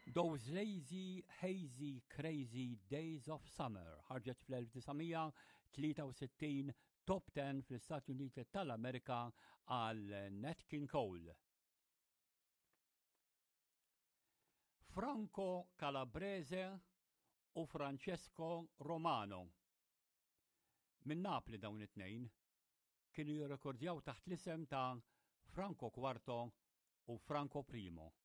Those lazy, hazy, crazy days of summer ħarġet fl-1963 top 10 fl-Istati Uniti tal-Amerika għal Nat King Cole. Franco Calabrese u Francesco Romano. Min Napli dawn it-tnejn kienu jirrekordjaw taħt l-isem ta' Franco Quarto u Franco Primo.